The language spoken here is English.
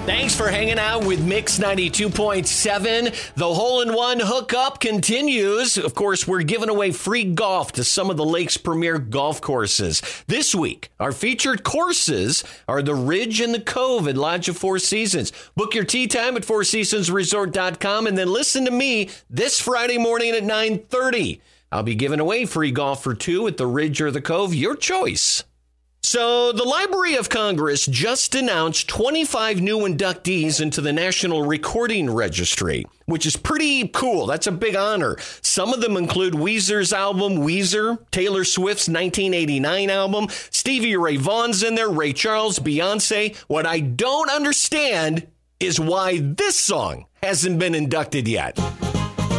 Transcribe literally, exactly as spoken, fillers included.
Thanks for hanging out with Mix ninety-two point seven. The hole-in-one hookup continues. Of course, we're giving away free golf to some of the lake's premier golf courses. This week, our featured courses are the Ridge and the Cove at Lodge of Four Seasons. Book your tee time at four seasons resort dot com and then listen to me this Friday morning at nine thirty. I'll be giving away free golf for two at the Ridge or the Cove, your choice. So the Library of Congress just announced twenty-five new inductees into the National Recording Registry, which is pretty cool. That's a big honor. Some of them include Weezer's album, Weezer, Taylor Swift's nineteen eighty-nine album, Stevie Ray Vaughan's in there, Ray Charles, Beyonce. What I don't understand is why this song hasn't been inducted yet.